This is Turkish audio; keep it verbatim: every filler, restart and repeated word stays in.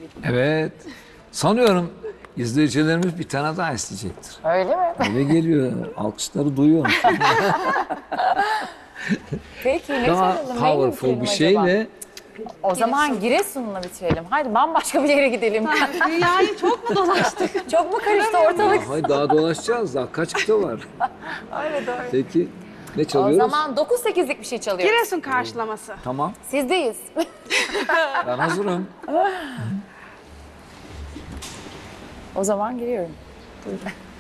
Evet. Sanıyorum izleyicilerimiz bir tane daha isteyecektir. Öyle mi? Öyle geliyor. Alkışları duyuyorum. Peki ne Daha çalalım? Neyle powerful bitirelim bir acaba? şeyle O zaman Giresun'la bitirelim. Haydi bambaşka bir yere gidelim. Dünyayı çok mu dolaştık? Çok mu karıştı ortalık? Hayır, daha dolaşacağız. Daha kaç kıta var? Öyle doğru. Peki ne O çalıyoruz? zaman dokuz sekizlik bir şey çalıyoruz. Giresun karşılaması. Tamam. Sizdeyiz. Ben hazırım. O zaman giriyorum. Buyurun.